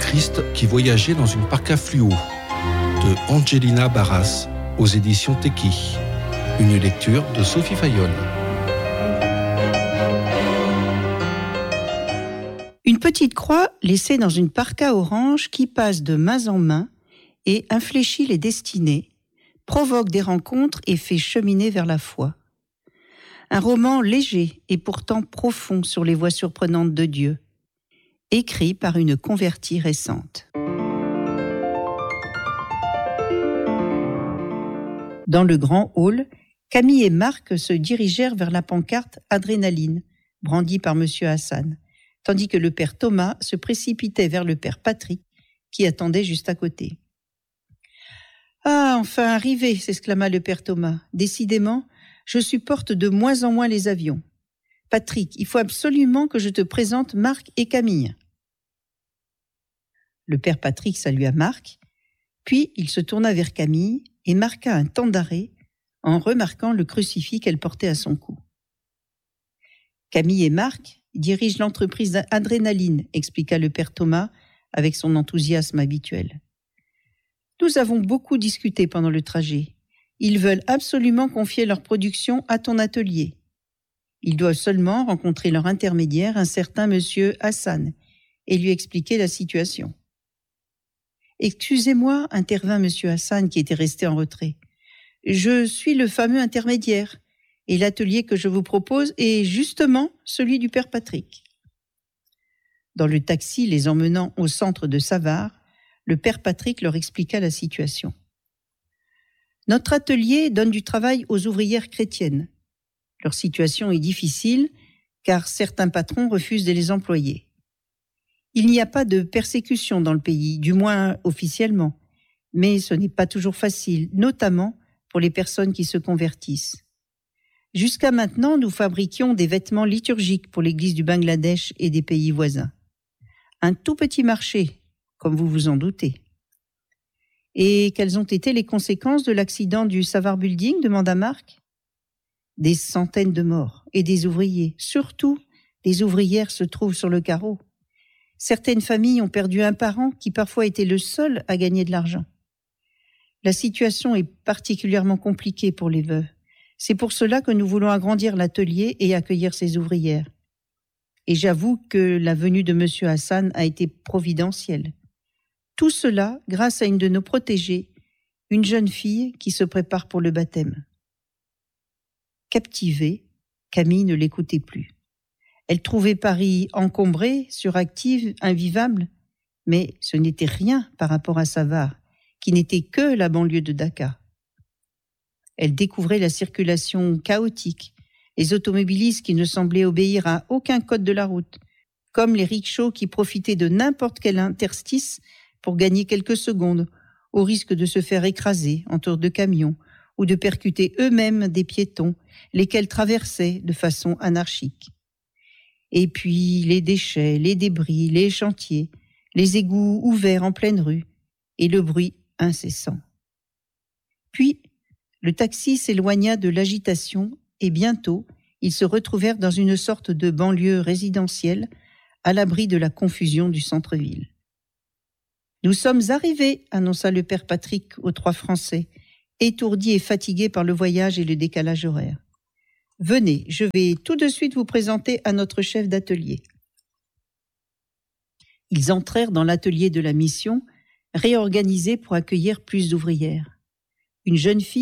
Christ qui voyageait dans une parka fluo de Angelina Barras aux éditions Teki. Une lecture de Sophie Fayolle. Une petite croix laissée dans une parka orange qui passe de main en main et infléchit les destinées, provoque des rencontres et fait cheminer vers la foi. Un roman léger et pourtant profond sur les voies surprenantes de Dieu, écrit par une convertie récente. Dans le grand hall, Camille et Marc se dirigèrent vers la pancarte « Adrénaline » brandie par M. Hassan, tandis que le père Thomas se précipitait vers le père Patrick, qui attendait juste à côté. « Ah, enfin arrivé !» s'exclama le père Thomas. « Décidément, je supporte de moins en moins les avions. Patrick, il faut absolument que je te présente Marc et Camille. » Le père Patrick salua Marc, puis il se tourna vers Camille et marqua un temps d'arrêt en remarquant le crucifix qu'elle portait à son cou. Camille et Marc dirigent l'entreprise Adrénaline, expliqua le père Thomas avec son enthousiasme habituel. Nous avons beaucoup discuté pendant le trajet. Ils veulent absolument confier leur production à ton atelier. Ils doivent seulement rencontrer leur intermédiaire, un certain monsieur Hassan, et lui expliquer la situation. Excusez-moi, intervint monsieur Hassan qui était resté en retrait. Je suis le fameux intermédiaire, et l'atelier que je vous propose est justement celui du père Patrick. Dans le taxi les emmenant au centre de Savart, le père Patrick leur expliqua la situation. Notre atelier donne du travail aux ouvrières chrétiennes. Leur situation est difficile car certains patrons refusent de les employer. Il n'y a pas de persécution dans le pays, du moins officiellement, mais ce n'est pas toujours facile, notamment pour les personnes qui se convertissent. Jusqu'à maintenant, nous fabriquions des vêtements liturgiques pour l'Église du Bangladesh et des pays voisins. Un tout petit marché, comme vous vous en doutez. Et quelles ont été les conséquences de l'accident du Savart Building, demanda Marc. Des centaines de morts et des ouvriers, surtout des ouvrières se trouvent sur le carreau. Certaines familles ont perdu un parent qui parfois était le seul à gagner de l'argent. La situation est particulièrement compliquée pour les veuves. C'est pour cela que nous voulons agrandir l'atelier et accueillir ces ouvrières. Et j'avoue que la venue de M. Hassan a été providentielle. Tout cela grâce à une de nos protégées, une jeune fille qui se prépare pour le baptême. Captivée, Camille ne l'écoutait plus. Elle trouvait Paris encombré, suractive, invivable, mais ce n'était rien par rapport à Savart, qui n'était que la banlieue de Dhaka. Elle découvrait la circulation chaotique, les automobilistes qui ne semblaient obéir à aucun code de la route, comme les rickshaws qui profitaient de n'importe quel interstice pour gagner quelques secondes, au risque de se faire écraser en tour de camion ou de percuter eux-mêmes des piétons, lesquels traversaient de façon anarchique. Et puis les déchets, les débris, les chantiers, les égouts ouverts en pleine rue et le bruit incessant. Puis, le taxi s'éloigna de l'agitation et bientôt, ils se retrouvèrent dans une sorte de banlieue résidentielle à l'abri de la confusion du centre-ville. « Nous sommes arrivés », annonça le père Patrick aux trois Français, étourdis et fatigués par le voyage et le décalage horaire. « Venez, je vais tout de suite vous présenter à notre chef d'atelier. » Ils entrèrent dans l'atelier de la mission, réorganisé pour accueillir plus d'ouvrières. Une jeune fille